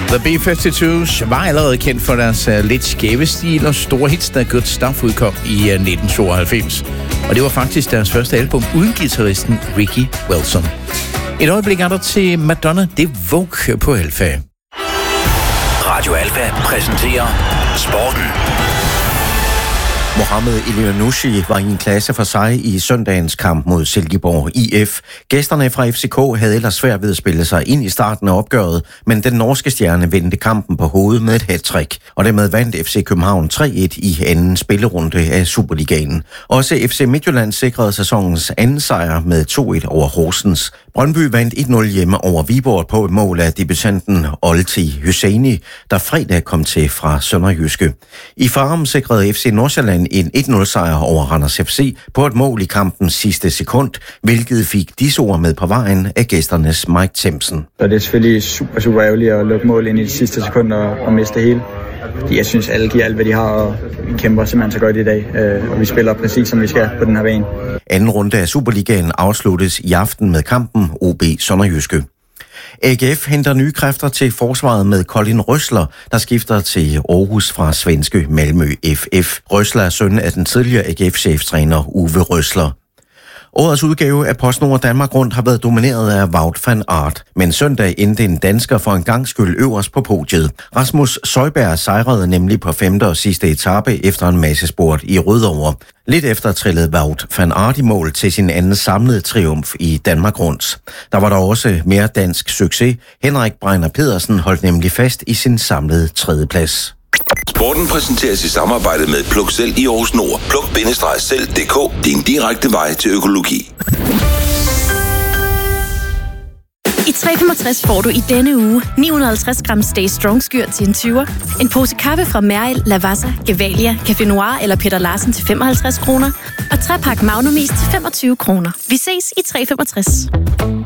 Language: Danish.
The B-52s var allerede kendt for deres lidt skæve stil og store hits, da Good Stuff udkom i 1992. Og det var faktisk deres første album uden guitaristen Ricky Wilson. Et øjeblik er der til Madonna, det Vogue på Alfa. Radio Alfa præsenterer Sporten. Mohamed Elyounoussi var i en klasse for sig i søndagens kamp mod Silkeborg IF. Gæsterne fra FCK havde ellers svært ved at spille sig ind i starten af opgøret, men den norske stjerne vendte kampen på hovedet med et hattrick, og dermed vandt FC København 3-1 i anden spillerunde af Superligaen. Også FC Midtjylland sikrede sæsonens anden sejr med 2-1 over Horsens. Brøndby vandt 1-0 hjemme over Viborg på et mål af debutanten Olti Hüseini, der fredag kom til fra Sønderjyske. I Farum sikrede FC Nordsjælland en 1-0 sejr over Randers FC på et mål i kampens sidste sekund, hvilket fik disse ord med på vejen af gæsternes Mike Thiemsen. Og det er selvfølgelig super ærgerligt at lukke mål ind i de sidste sekunder og miste det hele. Jeg synes, alle giver alt, hvad de har, og vi kæmper simpelthen så godt i dag, og vi spiller præcis, som vi skal på den her bane. Anden runde af Superligaen afsluttes i aften med kampen OB Sønderjyske. AGF henter nye kræfter til forsvaret med Colin Røsler, der skifter til Aarhus fra svenske Malmö FF. Røsler er søn af den tidligere AGF-cheftræner Uwe Røsler. Årets udgave af PostNord Danmark Rundt har været domineret af Wout van Aert, men søndag endte en dansker for en gangs skyld øverst på podiet. Rasmus Søjberg sejrede nemlig på 5. og sidste etape efter en massespurt i Rødovre. Lidt efter trillede Wout van Aert i mål til sin anden samlede triumf i Danmark Rundt. Der var der også mere dansk succes. Henrik Breiner Pedersen holdt nemlig fast i sin samlede tredjeplads. Sporten præsenteres i samarbejde med Pluk Selv i Aarhus Nord. Pluk-selv.dk, din direkte vej til økologi. I 365 får du i denne uge 950 gram Stay Strong Skyr til en 20'er, en pose kaffe fra Merrill, Lavazza, Gevalia, Café Noir eller Peter Larsen til 55 kroner, og 3 pakke Magnumis til 25 kroner. Vi ses i 365.